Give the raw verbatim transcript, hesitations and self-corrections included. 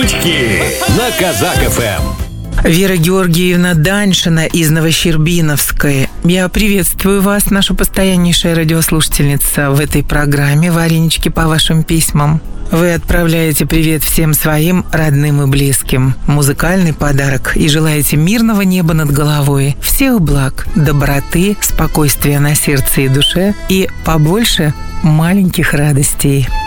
Варенички на Казак-ФМ. Вера Георгиевна Даньшина из Новощербиновской. Я приветствую вас, наша постояннейшая радиослушательница в этой программе «Варенички по вашим письмам». Вы отправляете привет всем своим родным и близким, музыкальный подарок и желаете мирного неба над головой, всех благ, доброты, спокойствия на сердце и душе и побольше маленьких радостей.